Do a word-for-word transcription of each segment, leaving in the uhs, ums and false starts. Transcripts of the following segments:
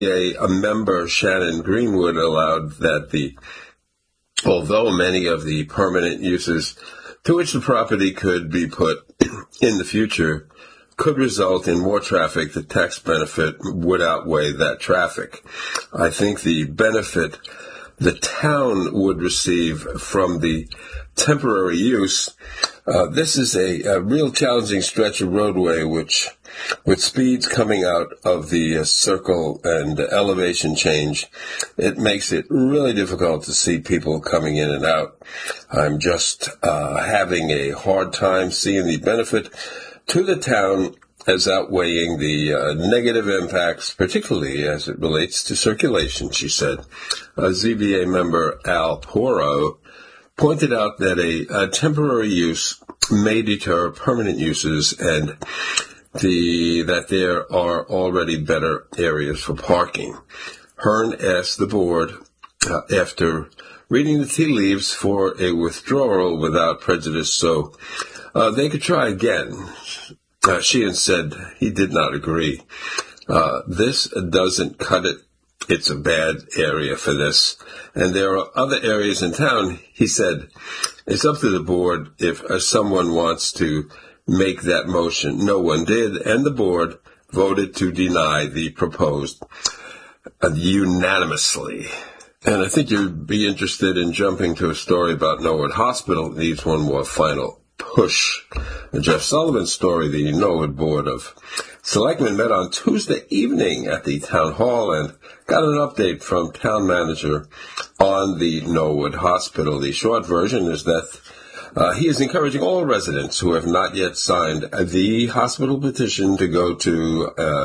A, a member, Shannon Greenwood, allowed that the, although many of the permanent uses to which the property could be put in the future could result in more traffic, the tax benefit would outweigh that traffic. I think the benefit the town would receive from the temporary use, uh, this is a, a real challenging stretch of roadway which, with speeds coming out of the uh, circle and uh, elevation change, it makes it really difficult to see people coming in and out. I'm just uh, having a hard time seeing the benefit to the town as outweighing the uh, negative impacts, particularly as it relates to circulation, she said. Uh, Z B A member Al Poro pointed out that a, a temporary use may deter permanent uses and the that there are already better areas for parking. Hearn asked the board, uh, after reading the tea leaves, for a withdrawal without prejudice so uh, they could try again. Uh, Sheehan said he did not agree. Uh, this doesn't cut it. It's a bad area for this. And there are other areas in town, he said. It's up to the board if uh, someone wants to make that motion. No one did, and the board voted to deny the proposed uh, unanimously. And I think you'd be interested in jumping to a story about Norwood Hospital. It needs one more final push. The Jeff Sullivan story, the Norwood Board of Selectmen met on Tuesday evening at the town hall and got an update from town manager on the Norwood Hospital. The short version is that uh, he is encouraging all residents who have not yet signed the hospital petition to go to uh,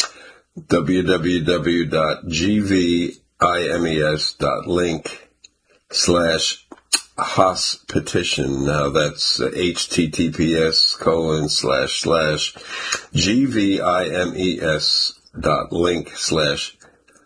w w w dot g v i m e s dot link slash Hos petition. Now that's uh, https colon slash slash gvimes dot link slash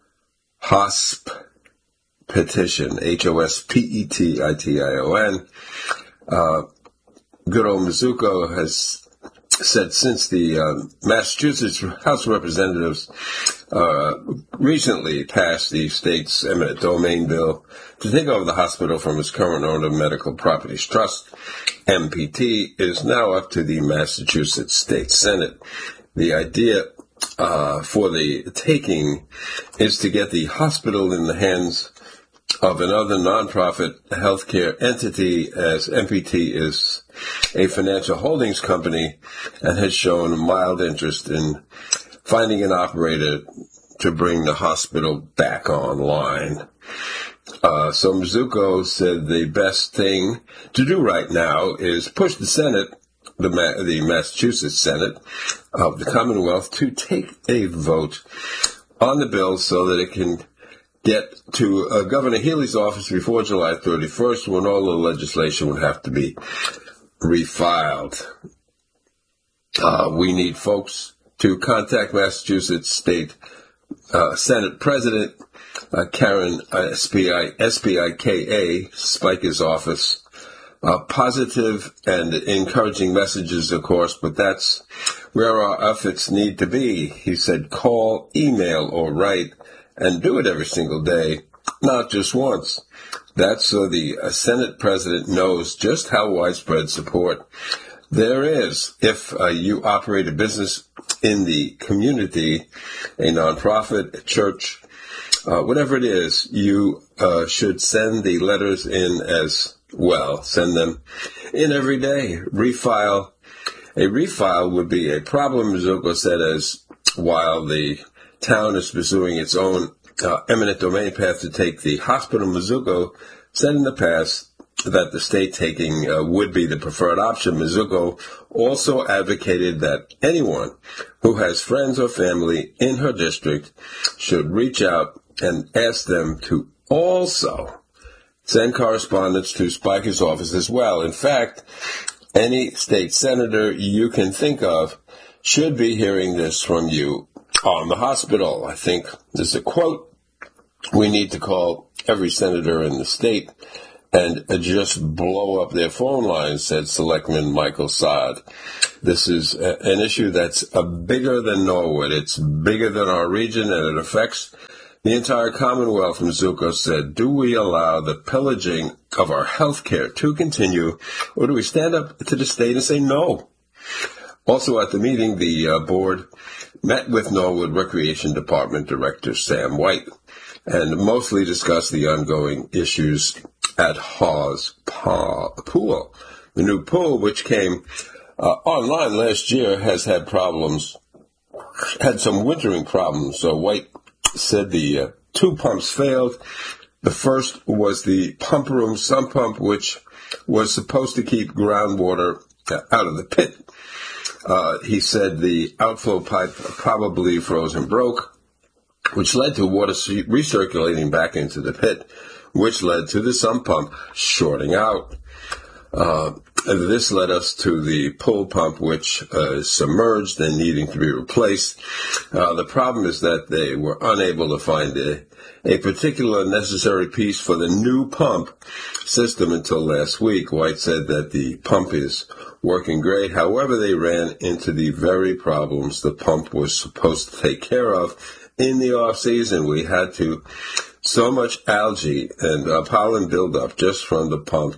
hosp petition, H O S P E T I T I O N. Uh, good old Mizuko has said since the uh, Massachusetts House of Representatives uh, recently passed the state's eminent domain bill to take over the hospital from its current owner, Medical Properties Trust, M P T, is now up to the Massachusetts State Senate. The idea uh, for the taking is to get the hospital in the hands of another nonprofit healthcare entity, as M P T is a financial holdings company and has shown a mild interest in finding an operator to bring the hospital back online. Uh, so Mizuko said the best thing to do right now is push the Senate, the, Ma- the Massachusetts Senate of the Commonwealth, to take a vote on the bill so that it can get to uh, Governor Healey's office before July thirty-first, when all the legislation would have to be refiled. Uh, we need folks to contact Massachusetts State uh, Senate President uh, Karen uh, S P I K A, Spiker's office. Uh, positive and encouraging messages, of course, but that's where our efforts need to be. He said, call, email, or write, and do it every single day, not just once. That's so the uh, Senate President knows just how widespread support there is. If uh, you operate a business in the community, a nonprofit, a church, uh, whatever it is, you uh, should send the letters in as well. Send them in every day. Refile. A refile would be a problem, Mizuko said, as while the town is pursuing its own uh, eminent domain path to take the hospital, Mizuko said in the past that the state taking uh, would be the preferred option. Mizuko also advocated that anyone who has friends or family in her district should reach out and ask them to also send correspondence to Spiker's office as well. In fact, any state senator you can think of should be hearing this from you on the hospital. I think there's a quote. We need to call every senator in the state and just blow up their phone lines, said Selectman Michael Saad. This is a, an issue that's uh, bigger than Norwood. It's bigger than our region, and it affects the entire Commonwealth. Mizuko said, do we allow the pillaging of our health care to continue, or do we stand up to the state and say no? Also at the meeting, the uh, board met with Norwood Recreation Department Director Sam White and mostly discussed the ongoing issues at Hawes Pool. The new pool, which came uh, online last year, has had problems, had some wintering problems. So White said the uh, two pumps failed. The first was the pump room sump pump, which was supposed to keep groundwater out of the pit. Uh, he said the outflow pipe probably froze and broke, which led to water recirculating back into the pit, which led to the sump pump shorting out. Uh, this led us to the pull pump, which uh, is submerged and needing to be replaced. Uh, the problem is that they were unable to find a, a particular necessary piece for the new pump system until last week. White said that the pump is working great. However, they ran into the very problems the pump was supposed to take care of in the off season. We had to so much algae and uh, pollen buildup just from the pump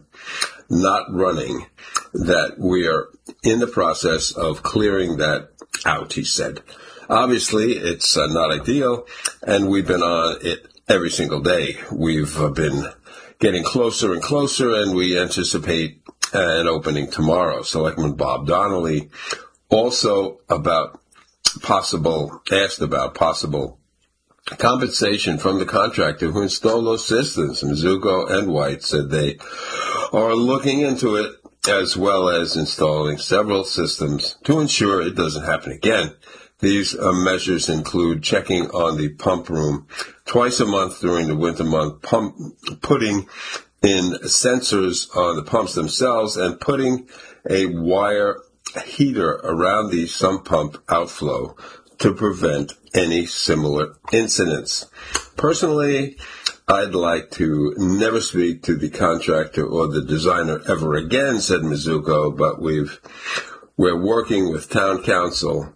not running that we are in the process of clearing that out, he said. Obviously, it's uh, not ideal, and we've been on it every single day. We've uh, been getting closer and closer, and we anticipate an opening tomorrow. Selectman Bob Donnelly also about possible, asked about possible compensation from the contractor who installed those systems. Mizuko and White said they are looking into it, as well as installing several systems to ensure it doesn't happen again. These uh, measures include checking on the pump room twice a month during the winter month, pump, putting in sensors on the pumps themselves, and putting a wire heater around the sump pump outflow to prevent any similar incidents. Personally, I'd like to never speak to the contractor or the designer ever again, said Mizuko, but we've, we're working with town council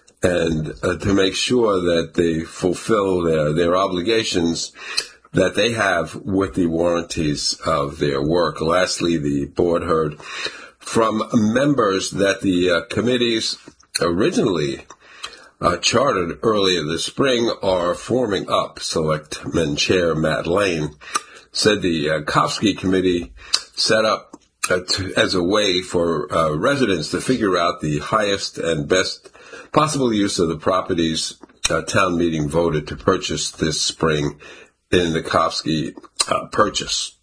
and uh, to make sure that they fulfill their, their obligations that they have with the warranties of their work. Lastly, the board heard from members that the uh, committees originally Uh, chartered earlier this spring are forming up. Selectman Chair Matt Lane said the uh, Kofsky Committee set up uh, to, as a way for uh, residents to figure out the highest and best possible use of the properties uh, town meeting voted to purchase this spring in the Kofsky uh, purchase.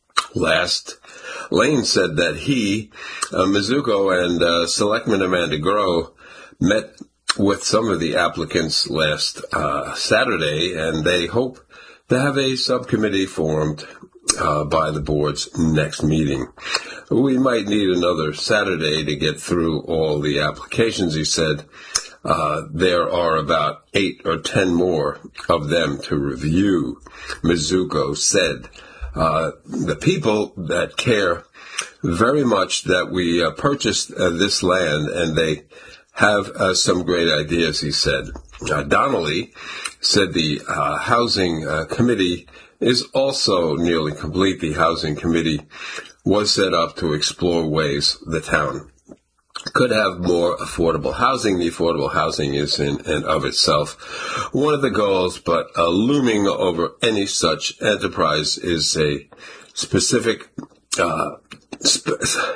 Last, Lane said that he, uh, Mizuko, and uh, Selectman Amanda Groh met with some of the applicants last uh, Saturday, and they hope to have a subcommittee formed uh, by the board's next meeting. We might need another Saturday to get through all the applications, he said. Uh, there are about eight or ten more of them to review, Mizuko said. Uh, the people that care very much that we uh, purchased uh, this land, and they have uh, some great ideas, he said. Uh, Donnelly said the uh, Housing uh, Committee is also nearly complete. The Housing Committee was set up to explore ways the town could have more affordable housing. The affordable housing is in and of itself one of the goals, but uh, looming over any such enterprise is a specific uh, sp-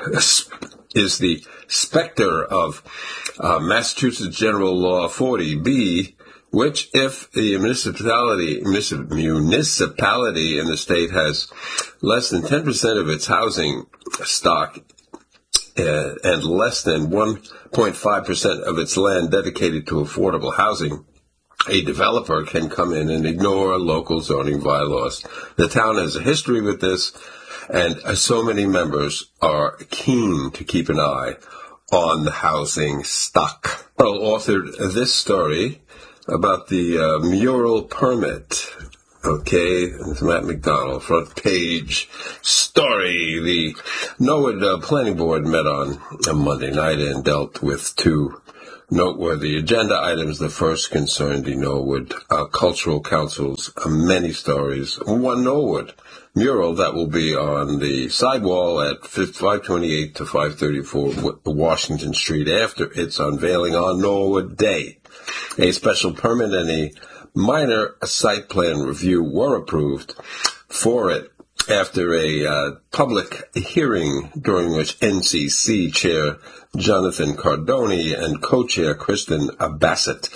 is the specter of uh, Massachusetts General Law forty B, which, if the municipality municipality in the state has less than ten percent of its housing stock uh, and less than one point five percent of its land dedicated to affordable housing, a developer can come in and ignore local zoning bylaws. The town has a history with this, and uh, so many members are keen to keep an eye on the housing stock. Well, authored this story about the uh, mural permit Okay, it's Matt McDonald, front page story. The Norwood uh, Planning Board met on a Monday night and dealt with two noteworthy agenda items. The first concerned the Norwood uh, Cultural Council's uh, Many Stories, One Norwood mural that will be on the sidewall at five twenty-eight to five thirty-four Washington Street after its unveiling on Norwood Day. A special permit and a minor site plan review were approved for it after a uh, public hearing during which N C C Chair Jonathan Cardoni and co-chair Kristen Bassett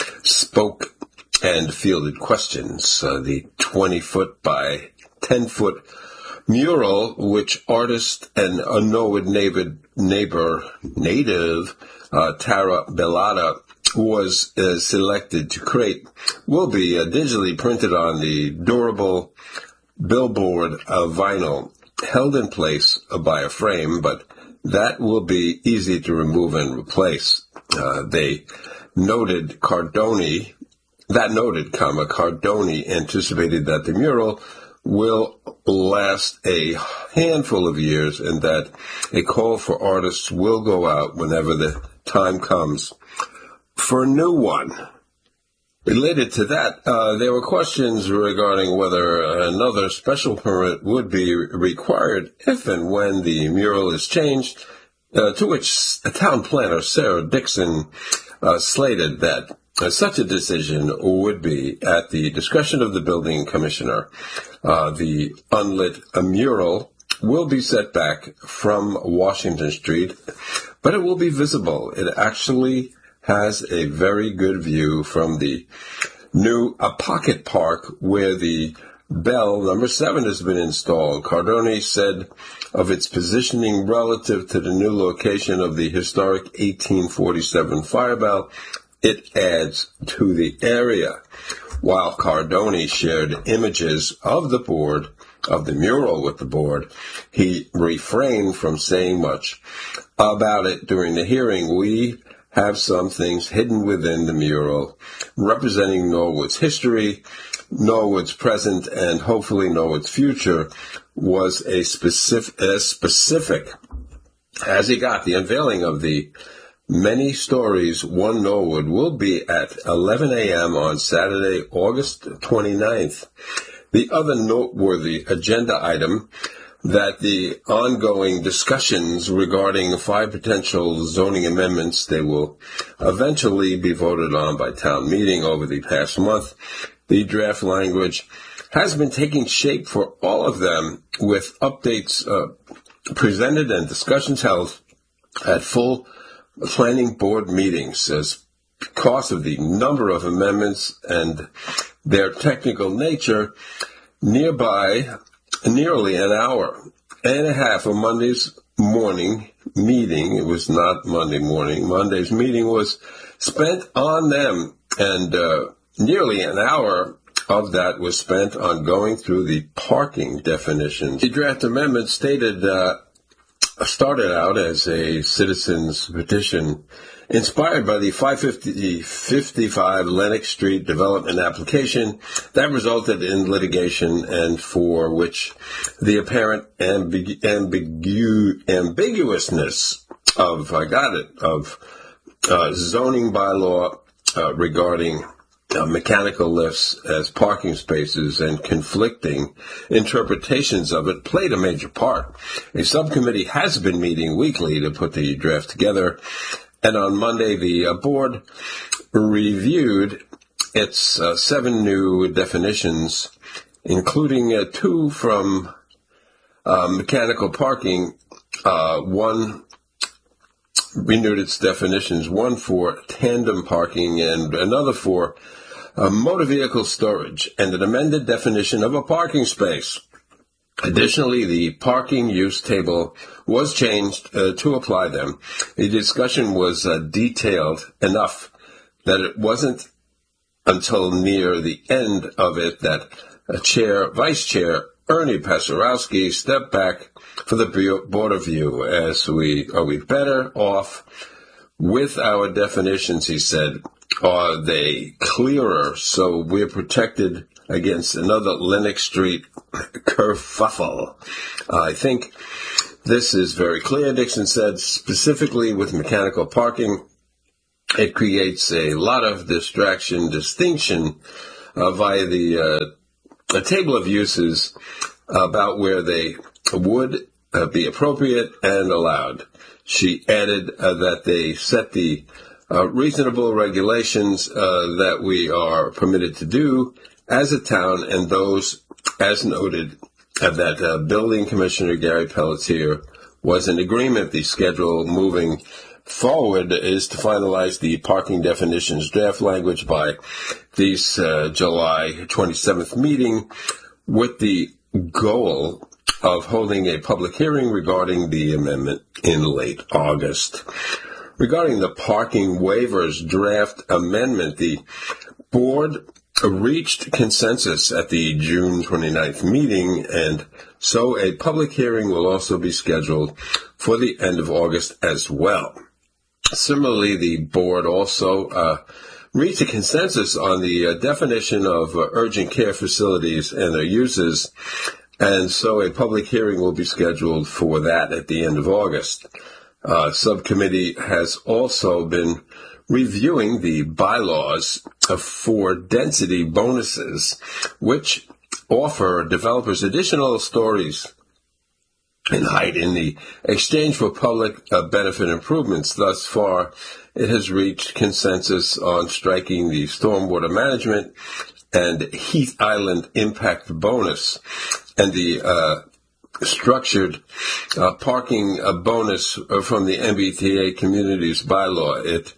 spoke and fielded questions. Uh, the twenty-foot by ten-foot mural, which artist and a Norwood neighbor, neighbor native uh, Tara Bellotta was uh, selected to create, will be uh, digitally printed on the durable billboard uh, vinyl held in place uh, by a frame, but that will be easy to remove and replace. Uh, they noted Cardoni, that noted, comma, Cardoni anticipated that the mural will last a handful of years and that a call for artists will go out whenever the time comes for a new one. Related to that, uh, there were questions regarding whether another special permit would be required if and when the mural is changed, uh, to which a town planner, Sarah Dixon, uh, slated that uh, such a decision would be at the discretion of the building commissioner. Uh, the unlit uh, mural will be set back from Washington Street, but it will be visible. It actually has a very good view from the new uh, Pocket Park where the bell number seven has been installed. Cardoni said of its positioning relative to the new location of the historic eighteen forty-seven fire bell, it adds to the area. While Cardoni shared images of the board, of the mural with the board, he refrained from saying much about it during the hearing. We have some things hidden within the mural representing Norwood's history, Norwood's present, and hopefully Norwood's future was a specific, as specific as he got. The unveiling of the Many Stories, One Norwood will be at eleven a.m. on Saturday, August twenty-ninth. The other noteworthy agenda item that the ongoing discussions regarding five potential zoning amendments, they will eventually be voted on by town meeting over the past month. The draft language has been taking shape for all of them with updates uh, presented and discussions held at full planning board meetings. As because of the number of amendments and their technical nature, nearby nearly an hour and a half of Monday's morning meeting, it was not Monday morning, Monday's meeting was spent on them, and uh, nearly an hour of that was spent on going through the parking definitions. The draft amendment stated, uh, started out as a citizen's petition inspired by the five fifty-five Lenox Street development application that resulted in litigation and for which the apparent ambigu- ambigu- ambiguousness of, I got it, of uh, zoning bylaw uh, regarding uh, mechanical lifts as parking spaces and conflicting interpretations of it played a major part. A subcommittee has been meeting weekly to put the draft together. And on Monday, the uh, board reviewed its uh, seven new definitions, including uh, two from uh, mechanical parking. Uh, one renewed its definitions, one for tandem parking and another for uh, motor vehicle storage, and an amended definition of a parking space. Additionally, the parking use table was changed uh, to apply them. The discussion was uh, detailed enough that it wasn't until near the end of it that uh, Chair, Vice Chair Ernie Pasarowski stepped back for the board review. As we are we better off with our definitions, he said. Are they clearer so we're protected against another Lenox Street kerfuffle. Uh, I think this is very clear, Dixon said, specifically with mechanical parking. It creates a lot of distraction, distinction uh, via the uh, a table of uses about where they would uh, be appropriate and allowed. She added uh, that they set the uh, reasonable regulations uh, that we are permitted to do as a town, and those, as noted, uh, that uh, Building Commissioner Gary Pelletier was in agreement. The schedule moving forward is to finalize the parking definitions draft language by this uh, July twenty-seventh meeting, with the goal of holding a public hearing regarding the amendment in late August. Regarding the parking waivers draft amendment, the board reached consensus at the June twenty-ninth meeting, and so a public hearing will also be scheduled for the end of August as well. Similarly, the board also uh, reached a consensus on the uh, definition of uh, urgent care facilities and their uses, and so a public hearing will be scheduled for that at the end of August. Uh, subcommittee has also been reviewing the bylaws for density bonuses, which offer developers additional stories in height in the exchange for public uh, benefit improvements. Thus far, it has reached consensus on striking the stormwater management and Heath Island impact bonus and the uh, structured uh, parking uh, bonus from the M B T A communities bylaw. It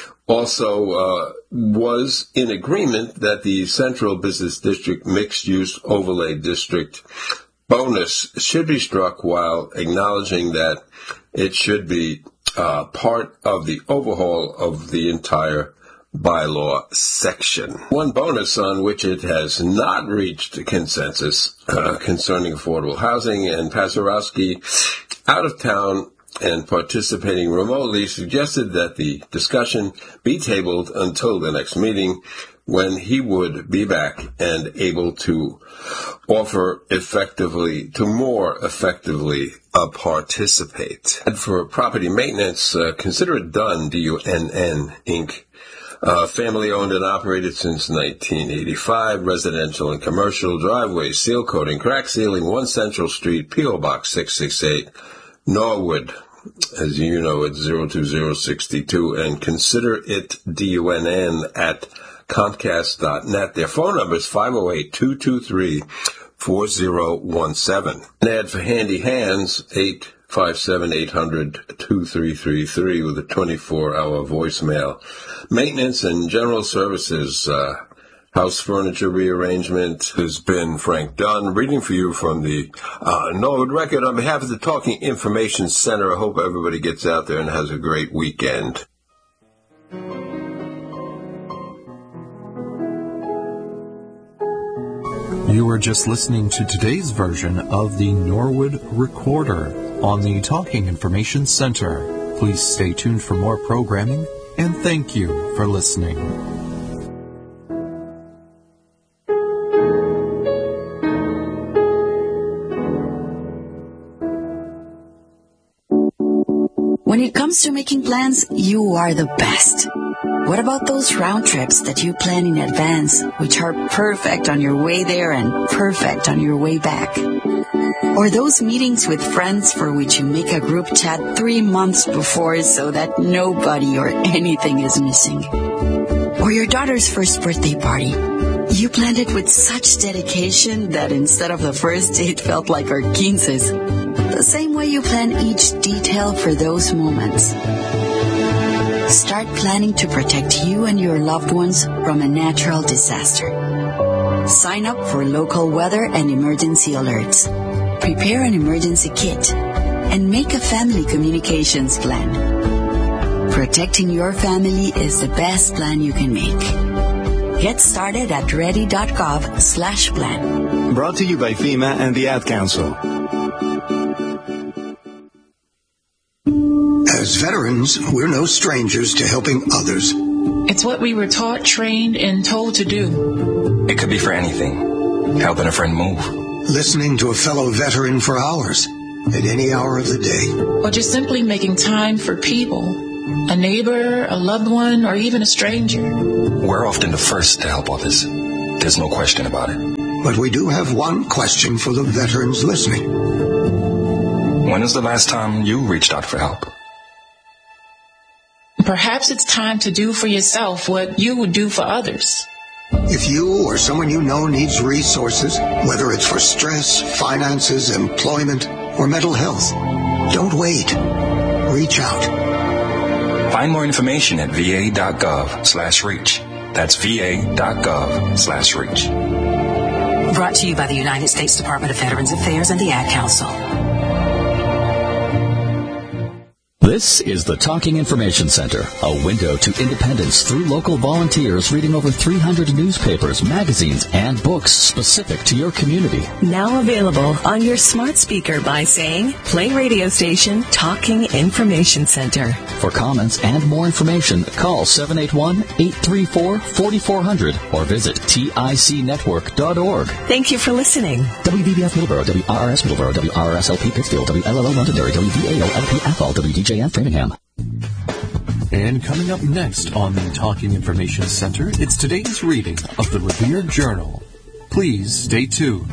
also uh, was in agreement that the Central Business District Mixed-Use Overlay District bonus should be struck, while acknowledging that it should be uh, part of the overhaul of the entire bylaw section. One bonus on which it has not reached consensus uh, concerning affordable housing, and Pasarowski, out of town and participating remotely, suggested that the discussion be tabled until the next meeting, when he would be back and able to offer effectively, to more effectively uh, participate. And for property maintenance, uh, consider it done, D U N N, Incorporated. Uh, family owned and operated since nineteen eighty-five, residential and commercial, driveways, seal coating, crack sealing, one Central Street, P O Box six six eight, Norwood, as you know, it's zero two zero six two, and consider it D U N N at Comcast dot net. Their phone number is five oh eight, two two three, four oh one seven. An ad for Handy Hands, eight five seven, eight hundred, two three three three, with a twenty-four hour voicemail. Maintenance and general services, uh, house furniture rearrangement has been Frank Dunn, reading for you from the uh, Norwood Record on behalf of the Talking Information Center. I hope everybody gets out there and has a great weekend. You are just listening to today's version of the Norwood Recorder on the Talking Information Center. Please stay tuned for more programming, and thank you for listening. When it comes to making plans, you are the best. What about those round trips that you plan in advance, which are perfect on your way there and perfect on your way back? Or those meetings with friends for which you make a group chat three months before so that nobody or anything is missing? Or your daughter's first birthday party. You planned it with such dedication that instead of the first date felt like our quinces. The same way you plan each detail for those moments. Start planning to protect you and your loved ones from a natural disaster. Sign up for local weather and emergency alerts. Prepare an emergency kit. And make a family communications plan. Protecting your family is the best plan you can make. Get started at ready.gov slash plan. Brought to you by FEMA and the Ad Council. As veterans, we're no strangers to helping others. It's what we were taught, trained, and told to do. It could be for anything. Helping a friend move. Listening to a fellow veteran for hours, at any hour of the day. Or just simply making time for people. A neighbor, a loved one, or even a stranger. We're often the first to help others. There's no question about it. But we do have one question for the veterans listening. When was the last time you reached out for help? Perhaps it's time to do for yourself what you would do for others. If you or someone you know needs resources, whether it's for stress, finances, employment, or mental health, don't wait. Reach out. Find more information at va.gov slash reach. That's va.gov slash reach. Brought to you by the United States Department of Veterans Affairs and the Ad Council. This is the Talking Information Center, a window to independence through local volunteers reading over three hundred newspapers, magazines, and books specific to your community. Now available on your smart speaker by saying, play radio station Talking Information Center. For comments and more information, call seven eight one, eight three four, four four zero zero or visit tic network dot org. Thank you for listening. W B B F Middleborough, W R R S Middleborough, W R R S L P Pittsfield, W L L O Londonderry, W V A O L P Athol, W D J F Framingham. And coming up next on the Talking Information Center, it's today's reading of the Revere Journal. Please stay tuned.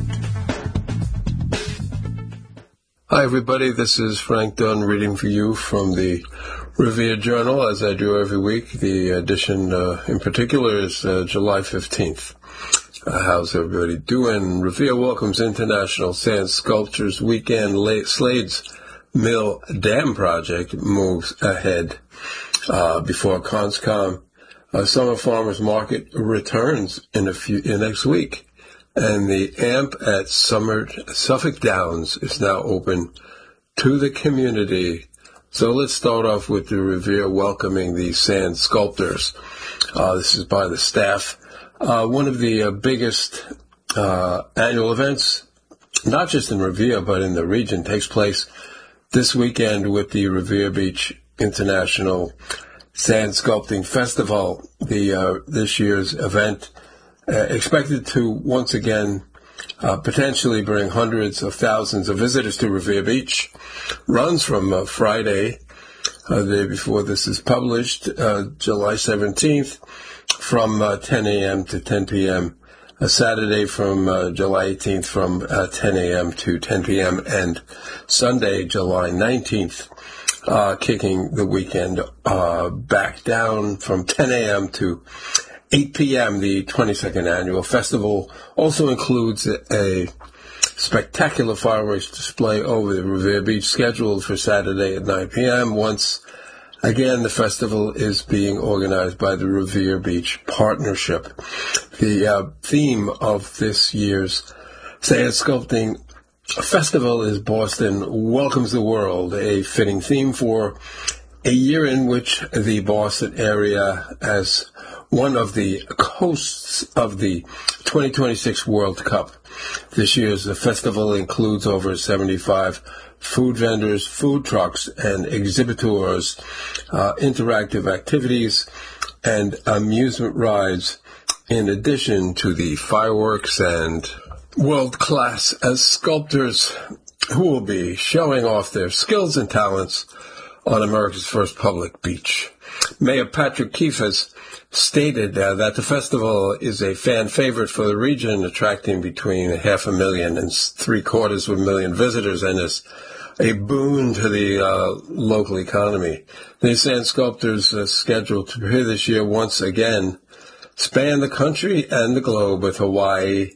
Hi, everybody. This is Frank Dunn reading for you from the Revere Journal, as I do every week. The edition uh, in particular is uh, July fifteenth. Uh, how's everybody doing? Revere welcomes International Sand Sculptures Weekend. La- Slade's Mill Dam Project moves ahead uh, before CONSCOM. Uh, Summer Farmers Market returns in a few in next week, and the A M P at Summer, Suffolk Downs is now open to the community. So let's start off with the Revere welcoming the sand sculptors. Uh, this is by the staff. Uh, one of the uh, biggest uh, annual events, not just in Revere but in the region, takes place this weekend with the Revere Beach International Sand Sculpting Festival. The uh, this year's event uh, expected to once again uh, potentially bring hundreds of thousands of visitors to Revere Beach. Runs from uh, Friday, uh, the day before this is published, uh, July seventeenth, from uh, ten a.m. to ten p.m. A Saturday from uh, July eighteenth from uh, ten a.m. to ten p.m. and Sunday, July nineteenth, uh, kicking the weekend uh, back down from ten a.m. to eight p.m. The twenty-second annual festival also includes a, a spectacular fireworks display over the Revere Beach scheduled for Saturday at nine p.m. Once again, the festival is being organized by the Revere Beach Partnership. The uh, theme of this year's Sand Sculpting Festival is Boston Welcomes the World, a fitting theme for a year in which the Boston area, as one of the hosts of the twenty twenty-six World Cup. This year's festival includes over seventy-five food vendors, food trucks, and exhibitors, uh, interactive activities, and amusement rides, in addition to the fireworks and world-class as sculptors who will be showing off their skills and talents on America's first public beach. Mayor Patrick Keefe has stated uh, that the festival is a fan favorite for the region, attracting between half a million and three quarters of a million visitors, and is a boon to the uh, local economy. The sand sculptors are scheduled to appear this year once again, span the country and the globe, with Hawaii,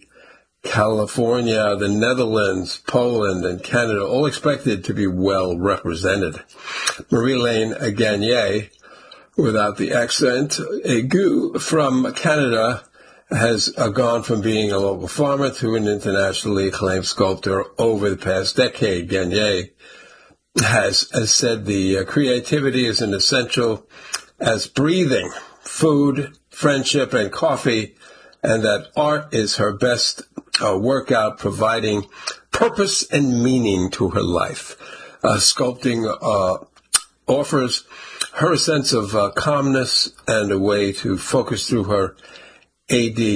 California, the Netherlands, Poland, and Canada all expected to be well represented. Marie-Laine Gagne, without the accent, Egu from Canada, has uh, gone from being a local farmer to an internationally acclaimed sculptor over the past decade. Gagne has, has said the uh, creativity is an essential as breathing, food, friendship, and coffee, and that art is her best uh, workout, providing purpose and meaning to her life. Uh, sculpting uh, offers her a sense of uh, calmness and a way to focus through her A D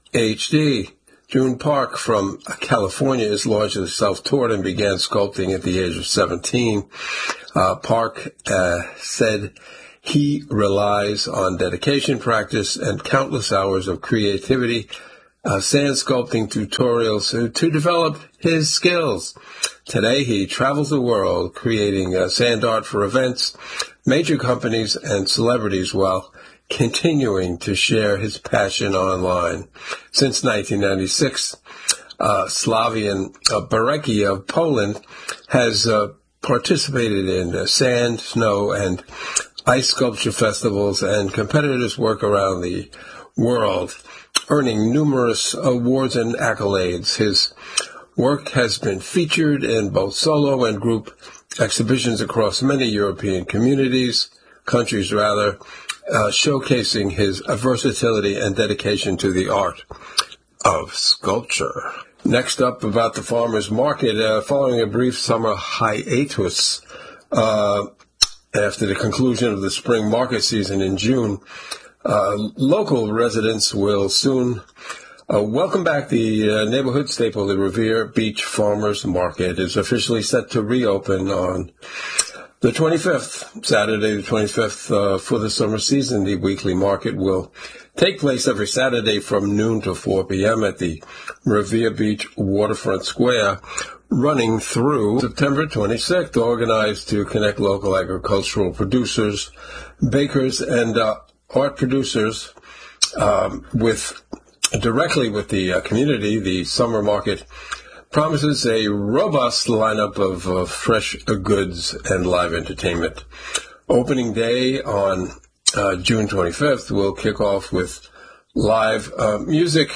H D. June Park from California is largely self-taught and began sculpting at the age of seventeen. Uh, Park uh, said he relies on dedication, practice, and countless hours of creativity, uh, sand sculpting tutorials to, to develop his skills. Today, he travels the world creating uh, sand art for events, major companies, and celebrities while continuing to share his passion online. Since nineteen ninety-six, uh, Slavian uh, Barecki of Poland has uh, participated in uh, sand, snow, and ice sculpture festivals, and competitors work around the world, earning numerous awards and accolades. His work has been featured in both solo and group exhibitions across many European communities, countries rather, Uh, showcasing his uh, versatility and dedication to the art of sculpture. Next up, about the farmers market, uh, following a brief summer hiatus uh, after the conclusion of the spring market season in June, uh, local residents will soon uh, welcome back the uh, neighborhood staple. The Revere Beach Farmers Market is officially set to reopen on the twenty-fifth, Saturday the twenty-fifth, uh, for the summer season. The weekly market will take place every Saturday from noon to four p.m. at the Revere Beach Waterfront Square, running through September twenty-sixth, organized to connect local agricultural producers, bakers, and uh, art producers um, with directly with the uh, community. The summer market promises a robust lineup of uh, fresh uh, goods and live entertainment. Opening day on uh, June twenty-fifth will kick off with live uh, music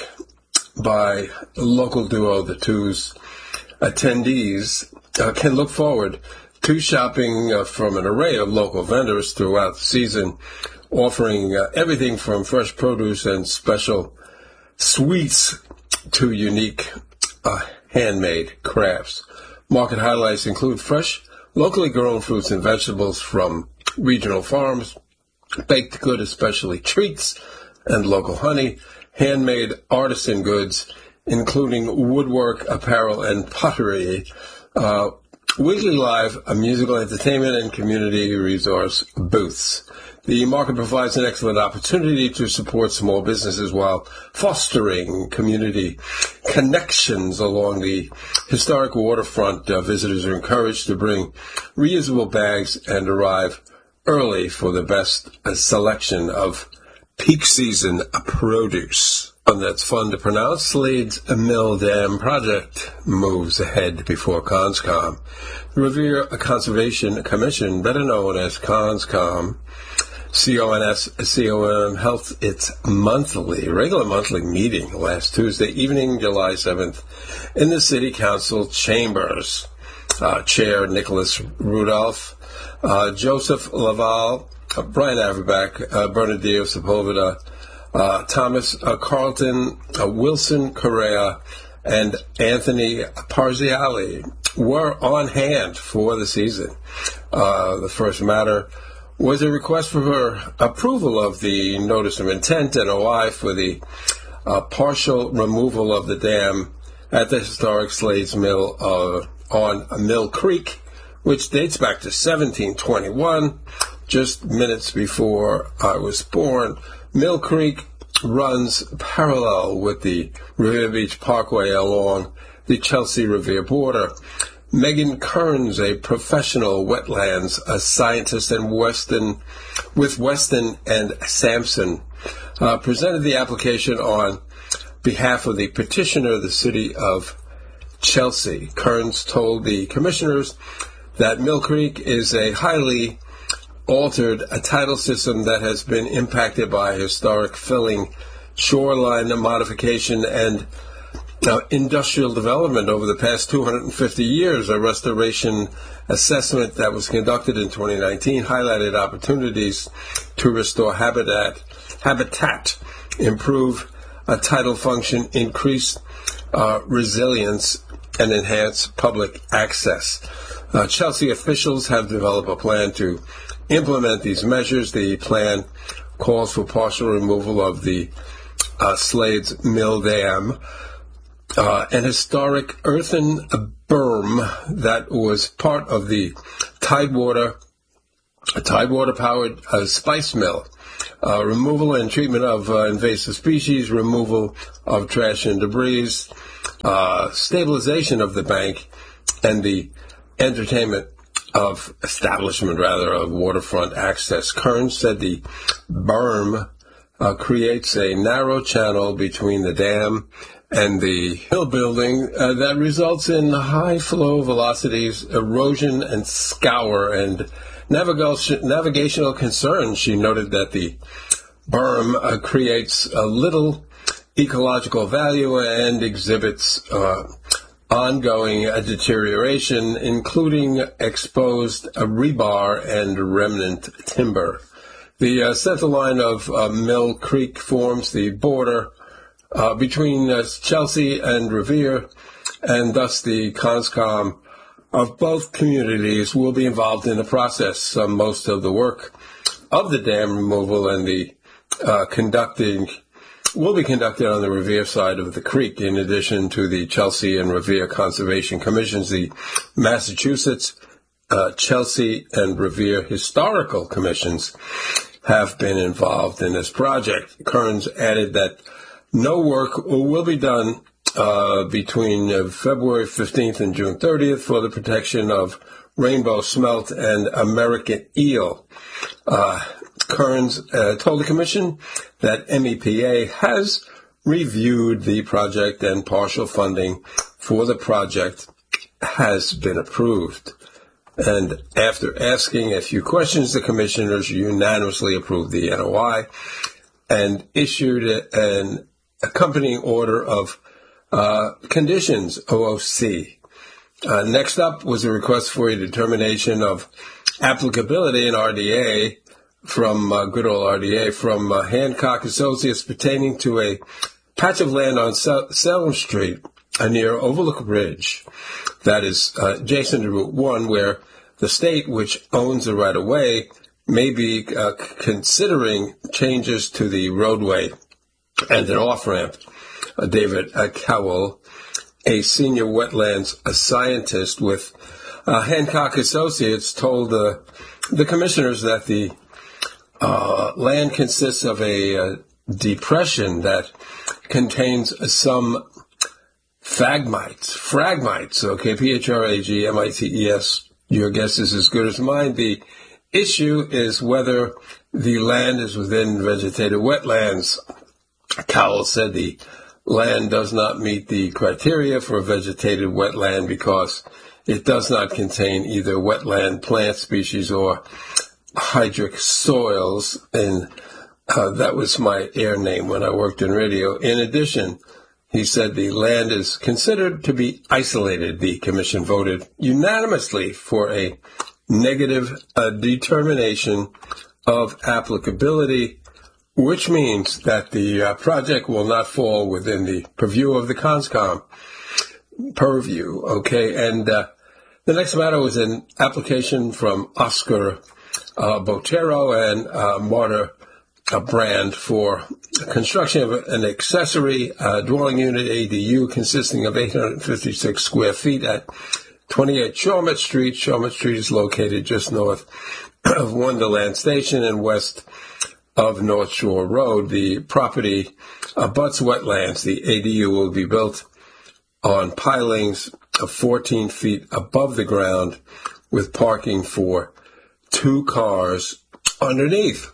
by local duo The Twos. Attendees uh, can look forward to shopping uh, from an array of local vendors throughout the season, offering uh, everything from fresh produce and special sweets to unique uh, handmade crafts. Market highlights include fresh, locally grown fruits and vegetables from regional farms, baked good, especially treats, and local honey, handmade artisan goods, including woodwork, apparel, and pottery, uh, weekly live uh, musical entertainment, and community resource booths. The market provides an excellent opportunity to support small businesses while fostering community connections along the historic waterfront. Uh, visitors are encouraged to bring reusable bags and arrive early for the best uh, selection of peak season produce. And that's fun to pronounce. Slade's Mill Dam project moves ahead before CONSCOM. The Revere Conservation Commission, better known as CONSCOM, C O N S C O M, held its monthly, regular monthly meeting last Tuesday evening, July seventh, in the City Council chambers. Uh, Chair Nicholas Rudolph, uh, Joseph Laval, uh, Brian Averbach, uh, Bernardino Sepulveda, uh, Thomas uh, Carlton, uh, Wilson Correa, and Anthony Parziali were on hand for the season. Uh, the first matter was a request for her approval of the notice of intent, N O I, for the uh, partial removal of the dam at the historic Slade's Mill uh, on Mill Creek, which dates back to seventeen twenty-one, just minutes before I was born. Mill Creek runs parallel with the Revere Beach Parkway along the Chelsea-Revere border. Megan Kearns, a professional wetlands a scientist and Weston, with Weston and Sampson, uh, presented the application on behalf of the petitioner, the city of Chelsea. Kearns told the commissioners that Mill Creek is a highly altered a tidal system that has been impacted by historic filling, shoreline modification, and uh, industrial development over the past two hundred fifty years. A restoration assessment that was conducted in twenty nineteen highlighted opportunities to restore habitat, habitat, improve a tidal function, increase uh, resilience, and enhance public access. Uh, Chelsea officials have developed a plan to implement these measures. The plan calls for partial removal of the uh, Slade's Mill Dam, uh, an historic earthen berm that was part of the Tidewater, Tidewater-powered uh, spice mill. Uh, removal and treatment of uh, invasive species, removal of trash and debris, uh, stabilization of the bank, and the entertainment of establishment, rather, of waterfront access. Kearns said the berm uh, creates a narrow channel between the dam and the hill building uh, that results in high flow velocities, erosion and scour, and navigation, navigational concerns. She noted that the berm uh, creates a little ecological value and exhibits uh, ongoing uh, deterioration, including exposed uh, rebar and remnant timber. The uh, center line of uh, Mill Creek forms the border uh, between uh, Chelsea and Revere, and thus the CONSCOM of both communities will be involved in the process. Uh, most of the work of the dam removal and the uh, conducting will be conducted on the Revere side of the creek, in addition to the Chelsea and Revere Conservation Commissions. The Massachusetts, uh, Chelsea, and Revere Historical Commissions have been involved in this project. Kearns added that no work will be done uh, between uh, February fifteenth and June thirtieth for the protection of rainbow smelt and American eel. Uh, Kearns uh, told the Commission that M E P A has reviewed the project and partial funding for the project has been approved. And after asking a few questions, the Commissioners unanimously approved the N O I and issued an accompanying order of uh, conditions, O O C. Uh, next up was a request for a determination of applicability in R D A from uh, good old R D A from uh, Hancock Associates pertaining to a patch of land on Salem Street uh, near Overlook Bridge that is uh, adjacent to Route one, where the state, which owns the right-of-way, may be uh, considering changes to the roadway and an off-ramp. Uh, David uh, Cowell, a senior wetlands a scientist with uh, Hancock Associates, told uh, the commissioners that the uh, land consists of a uh, depression that contains some phragmites, phragmites, okay, P H R A G M I T E S. Your guess is as good as mine. The issue is whether the land is within vegetated wetlands. Cowell said the land does not meet the criteria for a vegetated wetland because it does not contain either wetland plant species or hydric soils, and uh, that was my air name when I worked in radio. In addition, he said the land is considered to be isolated. The Commission voted unanimously for a negative uh, determination of applicability, which means that the uh, project will not fall within the purview of the CONSCOM. Purview, okay. And uh, the next matter was an application from Oscar uh, Botero and uh, Marta uh, Brand for construction of an accessory uh, dwelling unit A D U consisting of eight hundred fifty-six square feet at twenty-eight Shawmut Street. Shawmut Street is located just north of Wonderland Station and west of North Shore Road. The property abuts wetlands. The A D U will be built on pilings of fourteen feet above the ground with parking for two cars underneath.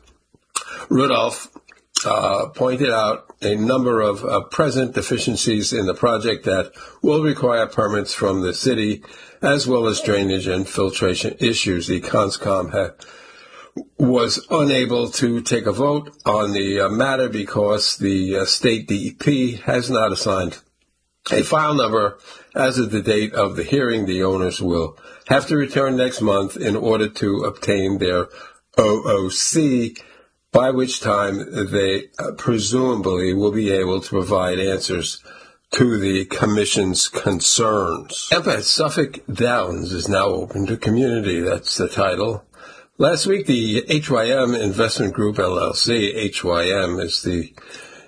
Rudolph uh, pointed out a number of uh, present deficiencies in the project that will require permits from the city, as well as drainage and filtration issues. The CONSCOM had was unable to take a vote on the uh, matter because the uh, state D E P has not assigned a file number as of the date of the hearing. The owners will have to return next month in order to obtain their O O C, by which time they uh, presumably will be able to provide answers to the Commission's concerns. Camp at Suffolk Downs is now open to community. That's the title. Last week, the H Y M Investment Group, L L C, H Y M is the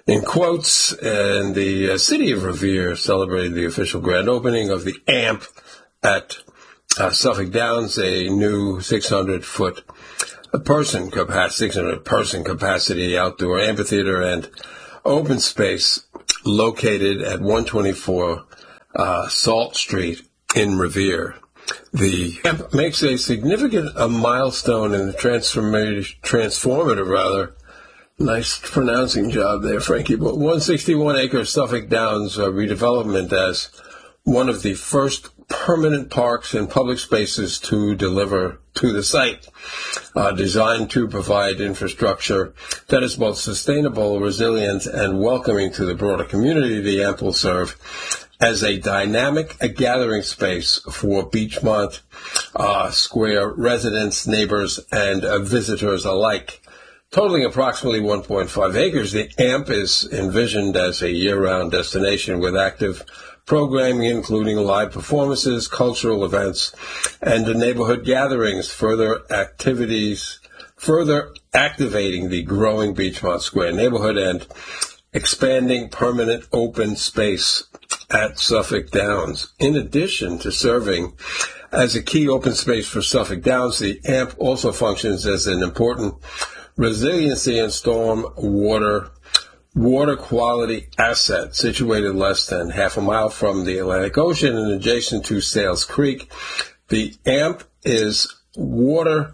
in quotes. And the uh, city of Revere celebrated the official grand opening of the A M P at uh, Suffolk Downs, a new six hundred foot person capacity, six hundred person capacity outdoor amphitheater and open space located at one twenty-four uh, Salt Street in Revere. The A M P makes a significant a milestone in the transformative, transformative rather. Nice pronouncing job there, Frankie. But one hundred sixty-one acre Suffolk Downs uh, redevelopment as one of the first permanent parks and public spaces to deliver to the site, uh, designed to provide infrastructure that is both sustainable, resilient, and welcoming to the broader community. The A M P will serve as a dynamic a gathering space for Beachmont uh, Square residents, neighbors, and uh, visitors alike. Totaling approximately one point five acres, the A M P is envisioned as a year-round destination with active programming, including live performances, cultural events, and neighborhood gatherings, further activities, further activating the growing Beachmont Square neighborhood and expanding permanent open space at Suffolk Downs. In addition to serving as a key open space for Suffolk Downs, the A M P also functions as an important resiliency and storm water water quality asset situated less than half a mile from the Atlantic Ocean and adjacent to Sales Creek. The A M P is water,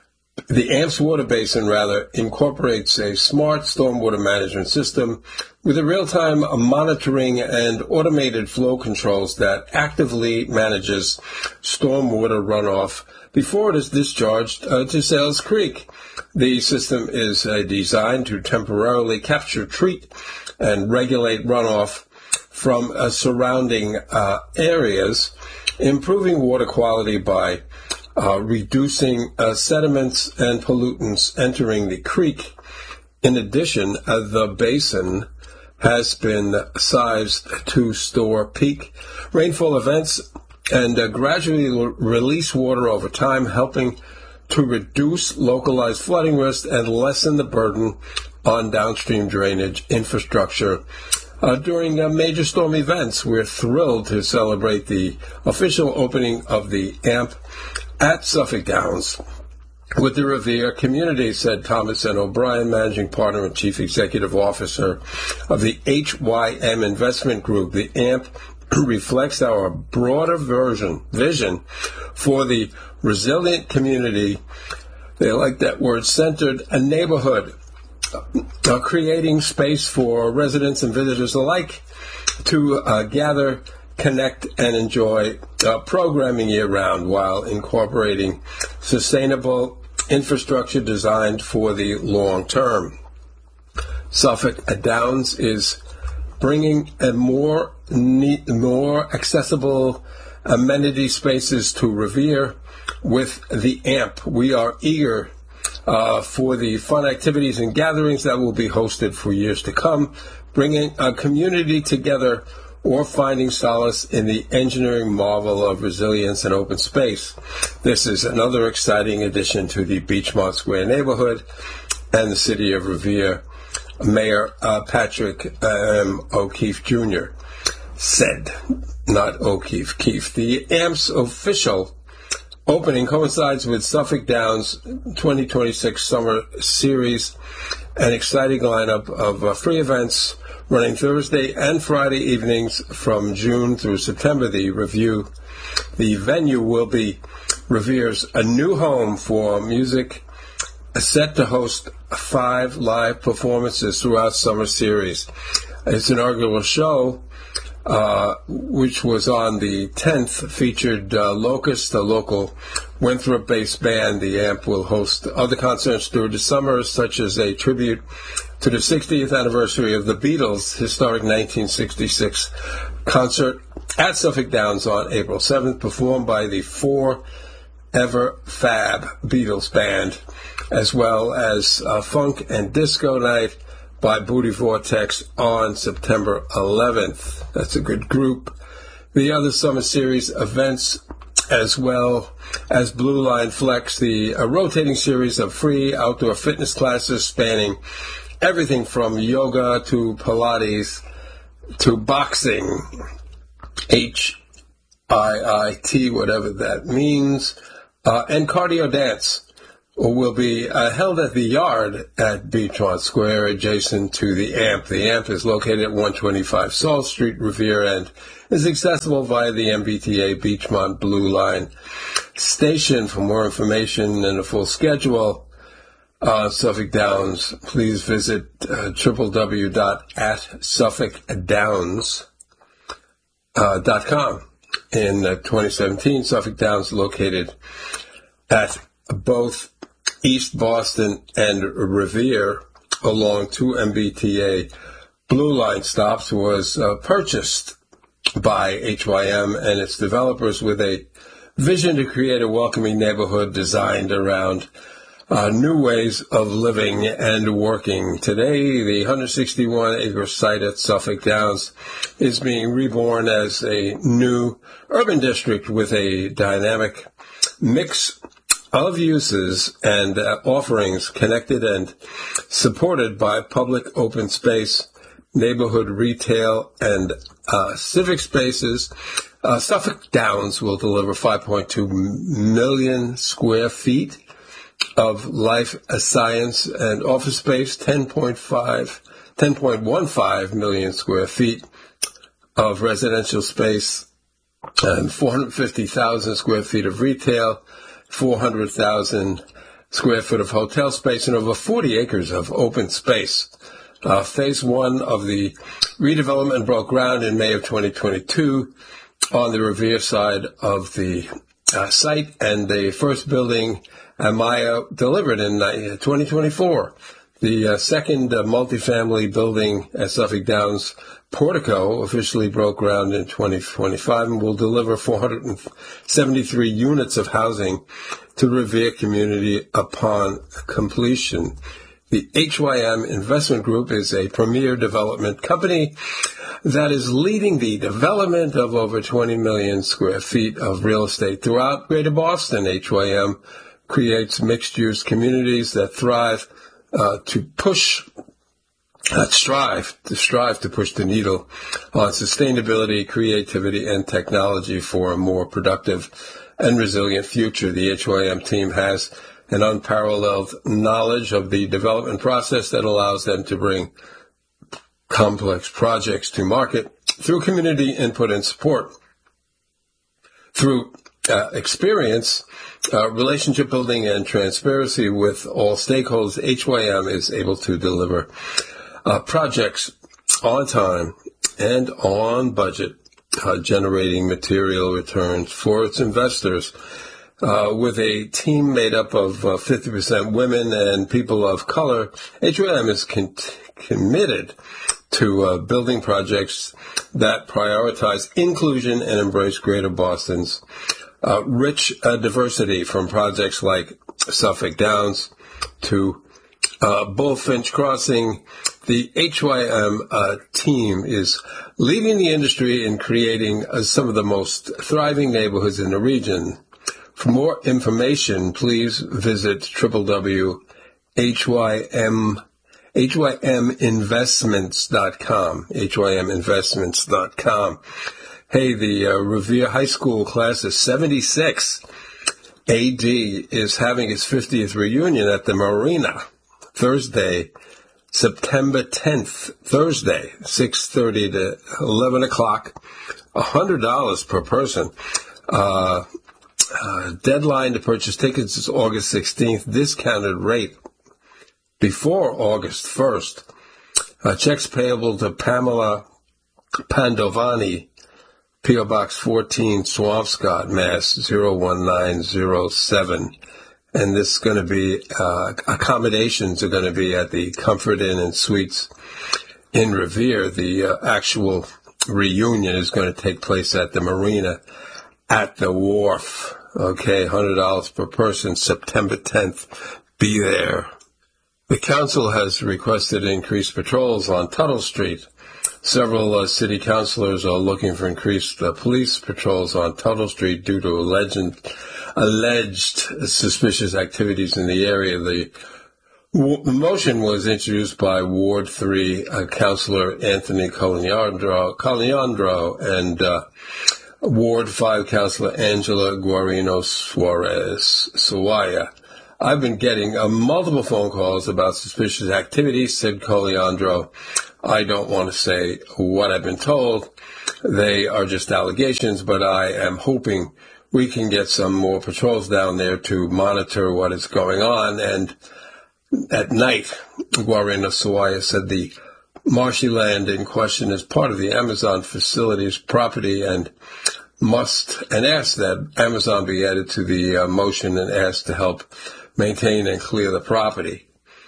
the A M P's water basin rather incorporates a smart stormwater management system with a real-time monitoring and automated flow controls that actively manages stormwater runoff before it is discharged uh, to Sales Creek. The system is uh, designed to temporarily capture, treat, and regulate runoff from uh, surrounding uh, areas, improving water quality by uh, reducing uh, sediments and pollutants entering the creek. In addition, uh, the basin has been sized to store peak rainfall events and uh, gradually l- release water over time, helping to reduce localized flooding risk and lessen the burden on downstream drainage infrastructure. Uh, during uh, major storm events, we're thrilled to celebrate the official opening of the A M P at Suffolk Downs with the Revere community, said Thomas N. O'Brien, Managing Partner and Chief Executive Officer of the H Y M Investment Group. The A M P reflects our broader version, vision for the resilient community. They like that word, centered a neighborhood, uh, creating space for residents and visitors alike to uh, gather, connect, and enjoy uh, programming year-round while incorporating sustainable infrastructure designed for the long term. Suffolk Downs is bringing a more neat, more accessible amenity spaces to Revere with the A M P. We are eager uh, for the fun activities and gatherings that will be hosted for years to come, bringing a community together or finding solace in the engineering marvel of resilience and open space. This is another exciting addition to the Beachmont Square neighborhood and the city of Revere. Mayor uh, Patrick um, O'Keefe Junior said, not O'Keefe, Keefe. The A M P's official opening coincides with Suffolk Downs twenty twenty-six Summer Series, an exciting lineup of uh, free events running Thursday and Friday evenings from June through September. The review, the venue will be Revere's a new home for music, set to host five live performances throughout Summer Series. Its inaugural show, uh, which was on the tenth, featured uh, Locust, a local Winthrop-based band. The A M P will host other concerts through the summer, such as a tribute to the sixtieth anniversary of the Beatles' historic nineteen sixty-six concert at Suffolk Downs on April seventh, performed by the Forever Fab Beatles Band, as well as uh, Funk and Disco Night by Booty Vortex on September eleventh. That's a good group. The other Summer Series events, as well as Blue Line Flex, the a rotating series of free outdoor fitness classes spanning everything from yoga to Pilates to boxing, H I I T, whatever that means, uh, and cardio dance will be uh, held at the Yard at Beachmont Square, adjacent to the A M P. The A M P is located at one twenty-five Salt Street, Revere, and is accessible via the M B T A Beachmont Blue Line station. For more information and a full schedule on uh, Suffolk Downs, please visit uh, w w w dot at suffolk downs dot com. In uh, twenty seventeen, Suffolk Downs located at both East Boston and Revere along two M B T A Blue Line stops was uh, purchased by H Y M and its developers with a vision to create a welcoming neighborhood designed around uh, new ways of living and working. Today, the one hundred sixty-one acre site at Suffolk Downs is being reborn as a new urban district with a dynamic mix of uses and uh, offerings connected and supported by public open space, neighborhood retail, and uh, civic spaces. Uh, Suffolk Downs will deliver five point two million square feet of life science and office space, ten point five, ten point one five million square feet of residential space, and four hundred fifty thousand square feet of retail, four hundred thousand square foot of hotel space, and over forty acres of open space. Uh, phase one of the redevelopment broke ground in May of twenty twenty-two on the Revere side of the uh, site, and the first building, Amaya, delivered in uh, twenty twenty-four. The uh, second uh, multifamily building at Suffolk Downs, Portico, officially broke ground in twenty twenty-five and will deliver four hundred seventy-three units of housing to the Revere community upon completion. The H Y M Investment Group is a premier development company that is leading the development of over twenty million square feet of real estate throughout Greater Boston. H Y M creates mixed-use communities that thrive uh, to push that strive to strive to push the needle on sustainability, creativity, and technology for a more productive and resilient future. The H Y M team has an unparalleled knowledge of the development process that allows them to bring complex projects to market through community input and support. Through uh, experience, uh, relationship building, and transparency with all stakeholders, H Y M is able to deliver Uh, projects on time and on budget, uh, generating material returns for its investors. Uh, with a team made up of uh, fifty percent women and people of color, H Y M is con- committed to uh, building projects that prioritize inclusion and embrace Greater Boston's uh, rich uh, diversity, from projects like Suffolk Downs to uh, Bullfinch Crossing. The H Y M uh, team is leading the industry in creating uh, some of the most thriving neighborhoods in the region. For more information, please visit w w w dot h y m h y m investments dot com. h y m investments dot com. Hey, the uh, Revere High School class of seventy-six A D is having its fiftieth reunion at the Marina Thursday, September tenth, Thursday, six thirty to eleven o'clock, one hundred dollars per person. Uh, uh, deadline to purchase tickets is August sixteenth, discounted rate before August first. Uh, checks payable to Pamela Pandovani, P O Box fourteen, Swampscott, Mass. zero one nine zero seven. And this is going to be, uh, accommodations are going to be at the Comfort Inn and Suites in Revere. The uh, actual reunion is going to take place at the Marina at the Wharf. Okay, one hundred dollars per person, September tenth. Be there. The council has requested increased patrols on Tuttle Street. Several uh, city councilors are looking for increased uh, police patrols on Tuttle Street due to alleged, alleged suspicious activities in the area. The w- the motion was introduced by Ward three uh, Councillor Anthony Coliandro, Coliandro and uh, Ward five Councillor Angela Guarino Suarez Sawaya. I've been getting uh, multiple phone calls about suspicious activities, said Coliandro. I don't want to say what I've been told. They are just allegations, but I am hoping we can get some more patrols down there to monitor what is going on. And at night, Guarino Sawaya said the marshy land in question is part of the Amazon facilities property and must, and asked that Amazon be added to the uh, motion and asked to help maintain and clear the property.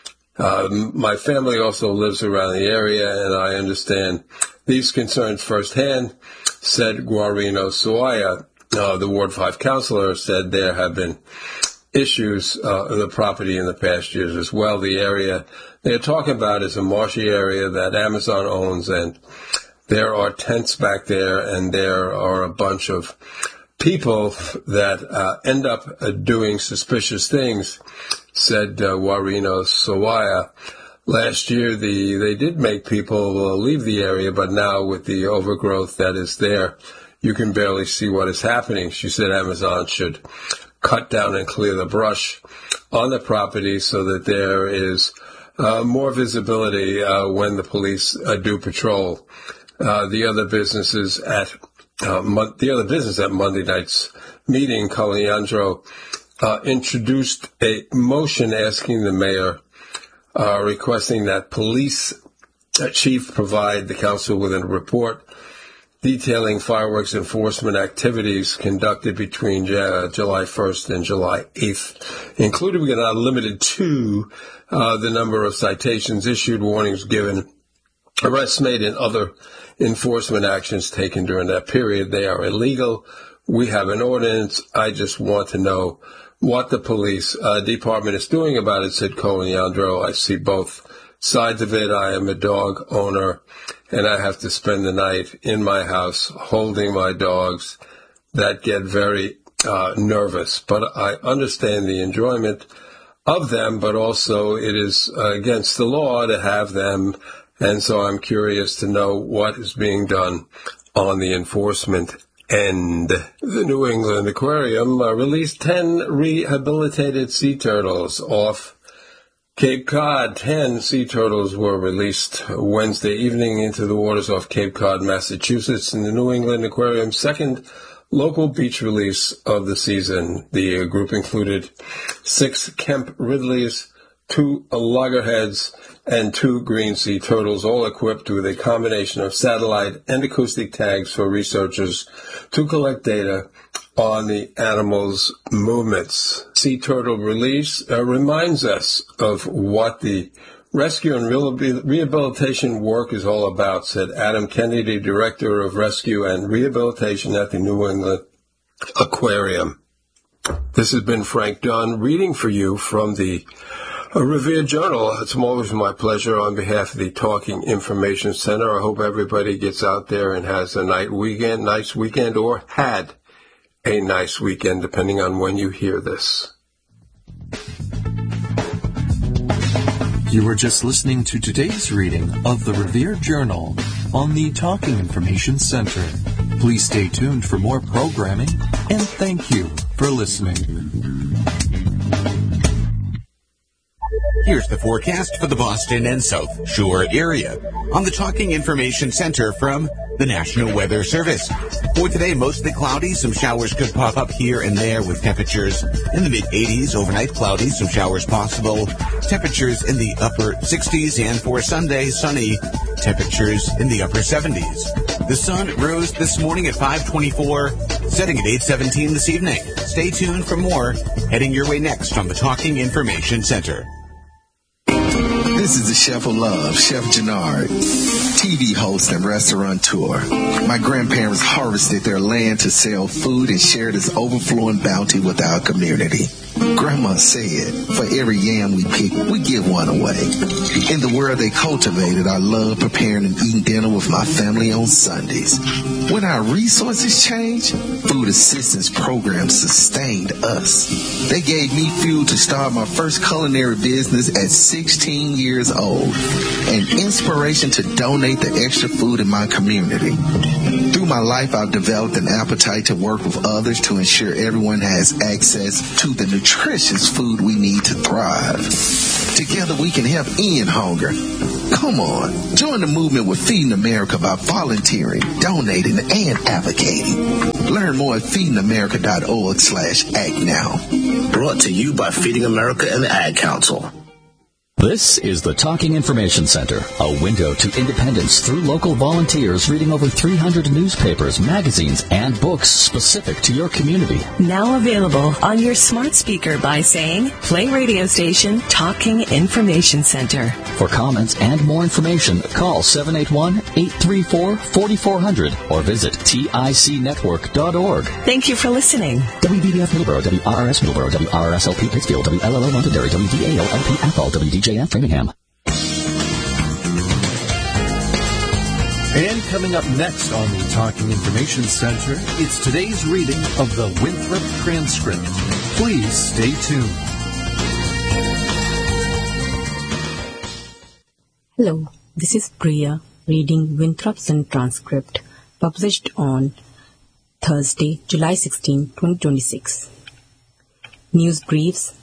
Uh, my family also lives around the area, and I understand these concerns firsthand, said Guarino Sawaya. Uh, the Ward five councillor said there have been issues uh, of the property in the past years as well. The area they're talking about is a marshy area that Amazon owns, and there are tents back there, and there are a bunch of people that uh, end up uh, doing suspicious things, said uh, Guarino Sawaya. Last year, the they did make people uh, leave the area, but now with the overgrowth that is there, you can barely see what is happening. She said Amazon should cut down and clear the brush on the property so that there is uh, more visibility uh, when the police uh, do patrol. Uh, the other businesses at uh, mon- the other business at Monday night's meeting, Coliandro uh, introduced a motion asking the mayor, uh, requesting that police uh, chief provide the council with a report detailing fireworks enforcement activities conducted between uh, July first and July eighth, including but not limited to uh, the number of citations issued, warnings given, arrests made, and other enforcement actions taken during that period. They are illegal. We have an ordinance. I just want to know what the police uh, department is doing about it, said Coliandro. I see both sides of it. I am a dog owner, and I have to spend the night in my house holding my dogs that get very uh, nervous. But I understand the enjoyment of them, but also it is uh, against the law to have them. And so I'm curious to know what is being done on the enforcement end. The New England Aquarium uh, released ten rehabilitated sea turtles off Cape Cod. Ten sea turtles were released Wednesday evening into the waters off Cape Cod, Massachusetts, in the New England Aquarium's second local beach release of the season. The group included six Kemp Ridleys, two loggerheads, and two green sea turtles, all equipped with a combination of satellite and acoustic tags for researchers to collect data on the animals' movements. Sea turtle release uh, reminds us of what the rescue and rehabilitation work is all about, said Adam Kennedy, Director of Rescue and Rehabilitation at the New England Aquarium. This has been Frank Dunn reading for you from the Revere Journal. It's always my pleasure on behalf of the Talking Information Center. I hope everybody gets out there and has a nice weekend, nice weekend, or had a nice weekend, depending on when you hear this. You were just listening to today's reading of the Revere Journal on the Talking Information Center. Please stay tuned for more programming, and thank you for listening. Here's the forecast for the Boston and South Shore area on the Talking Information Center from the National Weather Service. For today, mostly cloudy. Some showers could pop up here and there with temperatures in the mid-eighties. Overnight, cloudy. Some showers possible. Temperatures in the upper sixties. And for Sunday, sunny. Temperatures in the upper seventies. The sun rose this morning at five twenty-four, setting at eight seventeen this evening. Stay tuned for more. Heading your way next on the Talking Information Center. This is the Chef of Love, Chef Gennard. T V host and restaurateur. My grandparents harvested their land to sell food and share this overflowing bounty with our community. Grandma said, for every yam we pick, we give one away. In the world they cultivated, I love preparing and eating dinner with my family on Sundays. When our resources changed, food assistance programs sustained us. They gave me fuel to start my first culinary business at sixteen years old, and inspiration to donate the extra food in my community. Through my life, I've developed an appetite to work with others to ensure everyone has access to the nutritious food we need to thrive. Together we can help end hunger. Come on, join the movement with Feeding America by volunteering, donating, and advocating. Learn more at feeding america dot org slash act now. Brought to you by Feeding America and the Ad Council. This is the Talking Information Center, a window to independence through local volunteers reading over three hundred newspapers, magazines, and books specific to your community. Now available on your smart speaker by saying, play radio station Talking Information Center. For comments and more information, call seven eight one, eight three four, four four zero zero or visit tic network dot org. Thank you for listening. W B B F Middleborough, W R R S Middleborough, W R R S L P Pittsfield, W L L O Londonderry, W D A L L P Athol, W D J F Framingham. And coming up next on the Talking Information Center, it's today's reading of the Winthrop Transcript. Please stay tuned. Hello, this is Priya reading Winthrop's Transcript, published on Thursday, July sixteenth, twenty twenty-six. News briefs.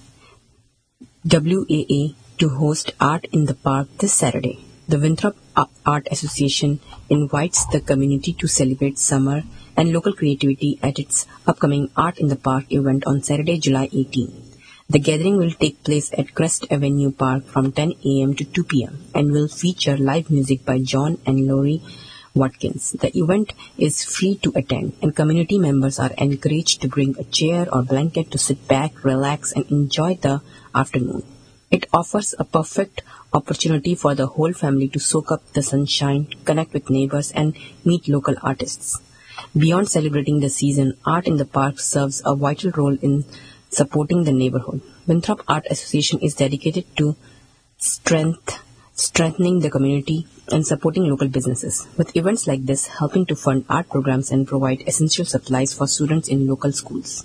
W A A to host Art in the Park this Saturday. The Winthrop Art Association invites the community to celebrate summer and local creativity at its upcoming Art in the Park event on Saturday, July eighteenth. The gathering will take place at Crest Avenue Park from ten a.m. to two p.m. and will feature live music by John and Lori Watkins. The event is free to attend, and community members are encouraged to bring a chair or blanket to sit back, relax, and enjoy the afternoon. It offers a perfect opportunity for the whole family to soak up the sunshine, connect with neighbors, and meet local artists. Beyond celebrating the season, Art in the Park serves a vital role in supporting the neighborhood. Winthrop Art Association is dedicated to strength, strengthening the community and supporting local businesses, with events like this helping to fund art programs and provide essential supplies for students in local schools.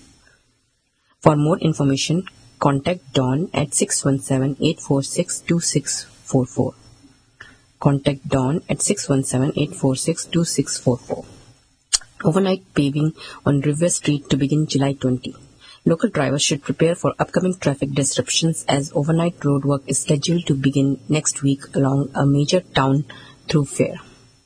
For more information, contact Dawn at six one seven, eight four six, two six four four. Contact Dawn at six one seven, eight four six, two six four four. Overnight paving on River Street to begin July twentieth. Local drivers should prepare for upcoming traffic disruptions as overnight roadwork is scheduled to begin next week along a major town thoroughfare.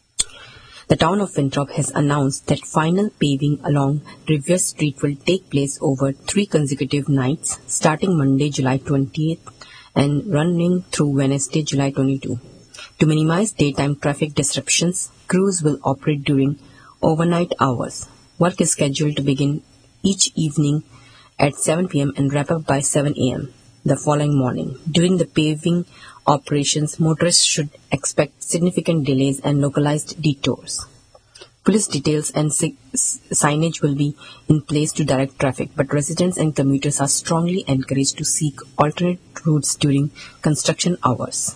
The town of Winthrop has announced that final paving along Rivier Street will take place over three consecutive nights, starting Monday, July twentieth, and running through Wednesday, July twenty-second. To minimize daytime traffic disruptions, crews will operate during overnight hours. Work is scheduled to begin each evening at seven p.m. and wrap up by seven a.m. the following morning. During the paving operations, motorists should expect significant delays and localized detours. Police details and sig- signage will be in place to direct traffic, but residents and commuters are strongly encouraged to seek alternate routes during construction hours.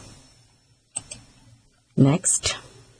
Next,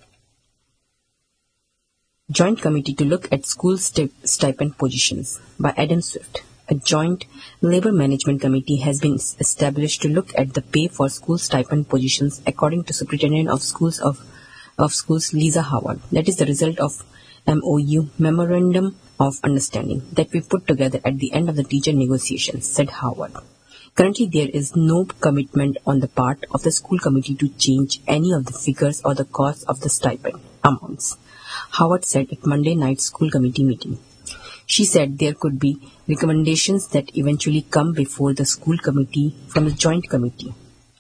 Joint Committee to look at school sti- stipend positions by Adam Swift. A joint labor management committee has been established to look at the pay for school stipend positions, according to Superintendent of Schools of, of Schools Lisa Howard. That is the result of M O U, Memorandum of Understanding, that we put together at the end of the teacher negotiations, said Howard. Currently, there is no commitment on the part of the school committee to change any of the figures or the cost of the stipend amounts, Howard said at Monday night's school committee meeting. She said there could be recommendations that eventually come before the school committee from the joint committee.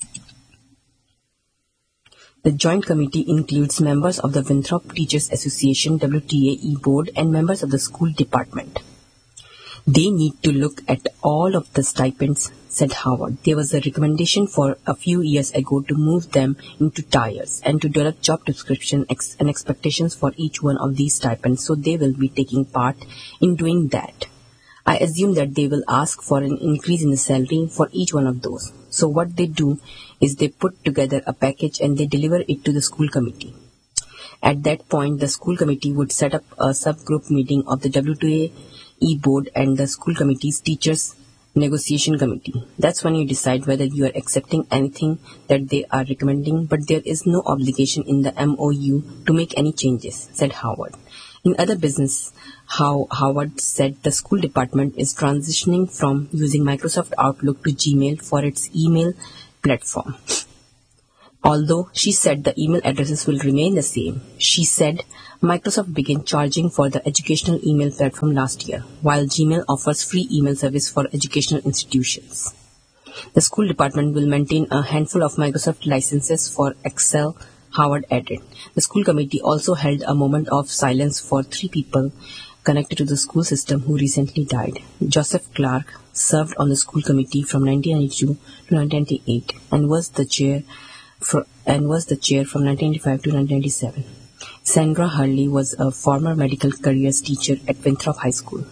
The joint committee includes members of the Winthrop Teachers Association W T A E board and members of the school department. They need to look at all of the stipends, said Howard. There was a recommendation for a few years ago to move them into tiers and to develop job description ex- and expectations for each one of these stipends, so they will be taking part in doing that. I assume that they will ask for an increase in the salary for each one of those. So what they do is they put together a package and they deliver it to the school committee. At that point, the school committee would set up a subgroup meeting of the W two A E board and the school committee's teachers negotiation committee. That's when you decide whether you are accepting anything that they are recommending, but there is no obligation in the M O U to make any changes, said Howard. In other business, how Howard said the school department is transitioning from using Microsoft Outlook to Gmail for its email platform. Although she said the email addresses will remain the same, she said Microsoft began charging for the educational email platform last year, while Gmail offers free email service for educational institutions. The school department will maintain a handful of Microsoft licenses for Excel, Howard added. The school committee also held a moment of silence for three people connected to the school system who recently died. Joseph Clark served on the school committee from nineteen ninety-two to nineteen ninety-eight and was the chair for, and was the chair from nineteen ninety-five to nineteen ninety-seven. Sandra Hurley was a former medical careers teacher at Winthrop High School.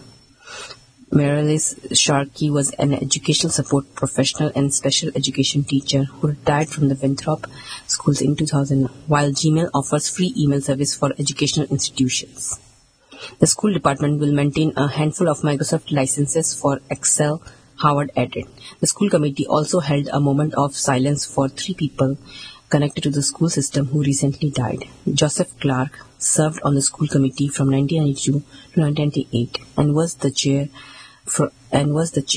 Marilis Sharkey was an educational support professional and special education teacher who retired from the Winthrop schools in two thousand, while Gmail offers free email service for educational institutions. The school department will maintain a handful of Microsoft licenses for Excel, Howard added. The school committee also held a moment of silence for three people connected to the school system who recently died. Joseph Clark served on the school committee from nineteen ninety-two to nineteen ninety-eight and was the chair for, and was the chair